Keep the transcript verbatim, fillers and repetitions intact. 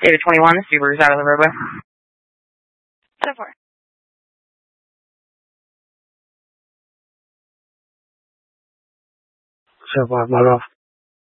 David twenty-one, the Subaru's out of the roadway. So far. So far, my off.